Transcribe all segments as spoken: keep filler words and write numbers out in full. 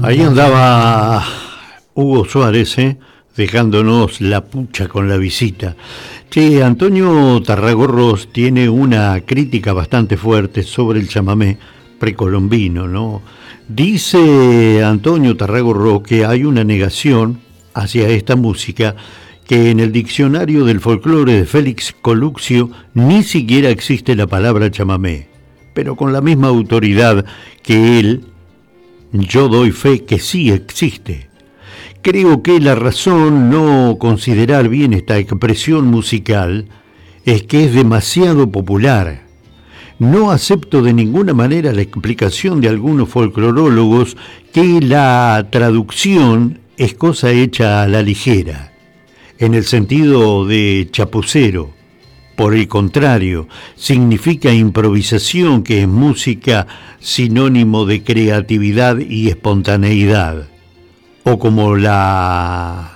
Ahí andaba Hugo Suárez, ¿eh? Dejándonos la pucha con la visita. Che, Antonio Tarragorros tiene una crítica bastante fuerte sobre el chamamé precolombino, ¿no? Dice Antonio Tarragorros que hay una negación hacia esta música, que en el diccionario del folclore de Félix Coluccio ni siquiera existe la palabra chamamé, pero con la misma autoridad que él, yo doy fe que sí existe. Creo que la razón no considerar bien esta expresión musical es que es demasiado popular. No acepto de ninguna manera la explicación de algunos folclorólogos que la traducción es cosa hecha a la ligera, en el sentido de chapucero. Por el contrario, significa improvisación, que es música sinónimo de creatividad y espontaneidad. O como la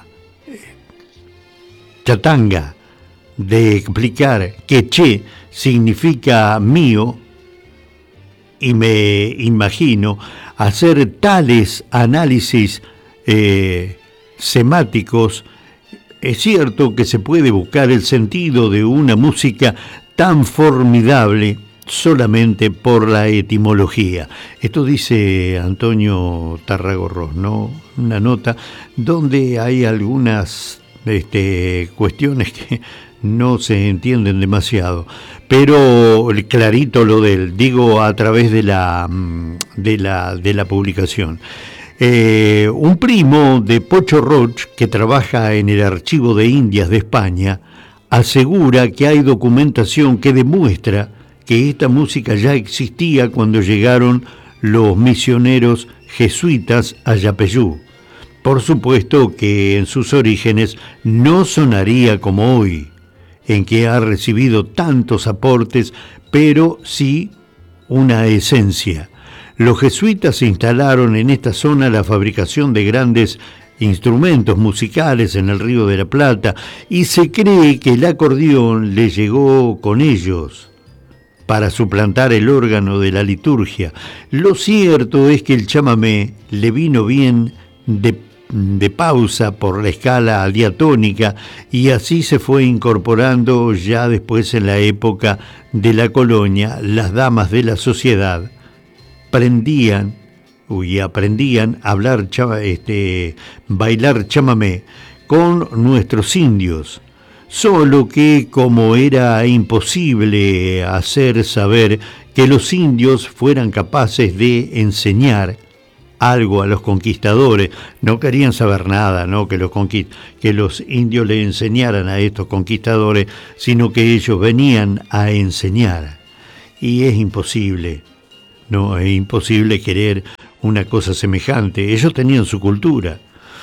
chatanga, de explicar que che significa mío, y me imagino hacer tales análisis eh, semáticos. Es cierto que se puede buscar el sentido de una música tan formidable solamente por la etimología. Esto dice Antonio Tarragorros, ¿no? Una nota donde hay algunas este, cuestiones que no se entienden demasiado, pero clarito lo de él, digo a través de la, de la, de la publicación. Eh, un primo de Pocho Roch, que trabaja en el Archivo de Indias de España, asegura que hay documentación que demuestra que esta música ya existía cuando llegaron los misioneros jesuitas a Yapeyú. Por supuesto que en sus orígenes no sonaría como hoy, en que ha recibido tantos aportes, pero sí una esencia. Los jesuitas instalaron en esta zona la fabricación de grandes instrumentos musicales en el Río de la Plata, y se cree que el acordeón le llegó con ellos para suplantar el órgano de la liturgia. Lo cierto es que el chamamé le vino bien de, de pausa por la escala diatónica, y así se fue incorporando ya después, en la época de la colonia. Las damas de la sociedad aprendían y aprendían a hablar, este, bailar chamamé con nuestros indios, solo que como era imposible hacer saber que los indios fueran capaces de enseñar algo a los conquistadores, no querían saber nada, ¿no? que los conquist- que los indios le enseñaran a estos conquistadores, sino que ellos venían a enseñar, y es imposible. No, es imposible querer una cosa semejante. Ellos tenían su cultura.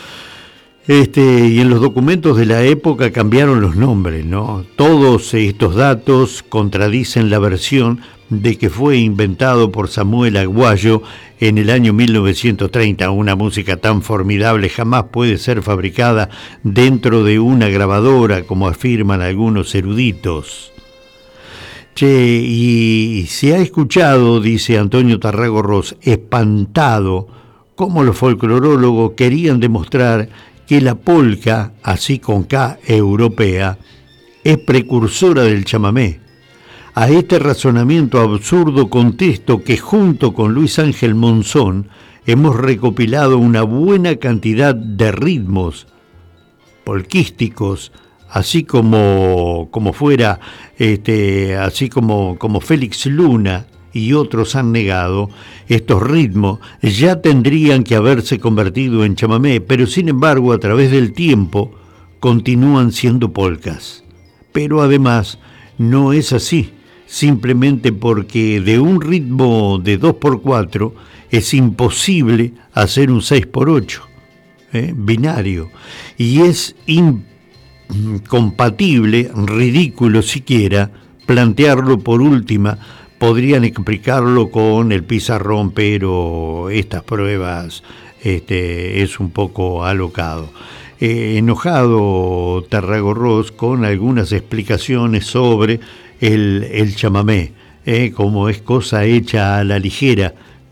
Este, y en los documentos de la época cambiaron los nombres, ¿no? Todos estos datos contradicen la versión de que fue inventado por Samuel Aguayo en el año mil novecientos treinta. Una música tan formidable jamás puede ser fabricada dentro de una grabadora, como afirman algunos eruditos. Che, y se ha escuchado, dice Antonio Tarragorros, espantado, cómo los folclorólogos querían demostrar que la polca, así con K europea, es precursora del chamamé. A este razonamiento absurdo contesto que junto con Luis Ángel Monzón hemos recopilado una buena cantidad de ritmos polquísticos, así como, como fuera, este, así como, como Félix Luna y otros han negado, estos ritmos ya tendrían que haberse convertido en chamamé, pero sin embargo a través del tiempo continúan siendo polcas. Pero además no es así, simplemente porque de un ritmo de dos por cuatro es imposible hacer un seis por ocho, ¿eh? binario, y es imposible, compatible, ridículo siquiera, plantearlo. Por última, podrían explicarlo con el pizarrón, pero estas pruebas este, es un poco alocado. Eh, enojado Tarragorros con algunas explicaciones sobre el, el chamamé, eh, como es cosa hecha a la ligera,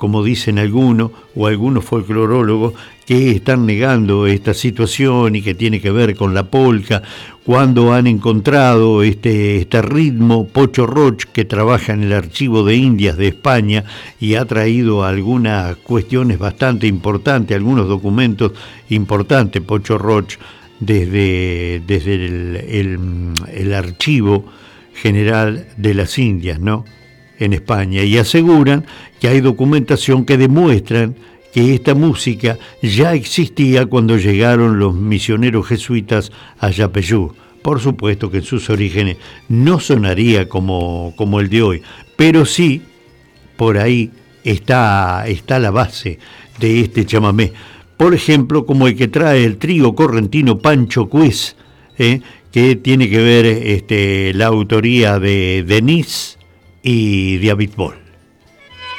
como dicen algunos o algunos folclorólogos que están negando esta situación y que tiene que ver con la polca, cuando han encontrado este, este ritmo. Pocho Roch, que trabaja en el Archivo de Indias de España y ha traído algunas cuestiones bastante importantes, algunos documentos importantes, Pocho Roch, desde, desde el, el, el Archivo General de las Indias, ¿no?, en España, y aseguran que hay documentación que demuestran que esta música ya existía cuando llegaron los misioneros jesuitas a Yapeyú. Por supuesto que en sus orígenes no sonaría como, como el de hoy, pero sí, por ahí está, está la base de este chamamé. Por ejemplo, como el que trae el trío correntino Pancho Cués, ¿eh? que tiene que ver este, la autoría de Denis y de David Ball.